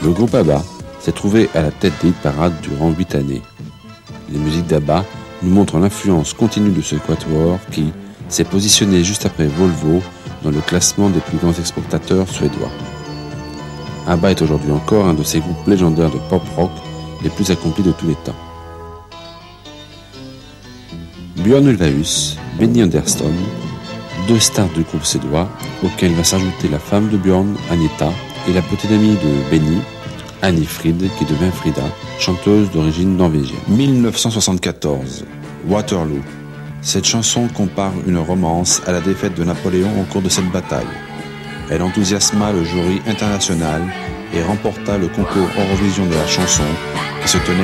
Le groupe ABBA s'est trouvé à la tête des hit-parades durant 8 années. Les musiques d'ABBA nous montrent l'influence continue de ce quatuor qui s'est positionné juste après Volvo dans le classement des plus grands exportateurs suédois. ABBA est aujourd'hui encore un de ces groupes légendaires de pop-rock les plus accomplis de tous les temps. Björn Ulvaeus, Benny Andersson, deux stars du groupe suédois, auxquelles va s'ajouter la femme de Björn, Agneta, et la petite amie de Benny, Annie Frid, qui devint Frida, chanteuse d'origine norvégienne. 1974, Waterloo. Cette chanson compare une romance à la défaite de Napoléon au cours de cette bataille. Elle enthousiasma le jury international et remporta le concours Eurovision de la chanson qui se tenait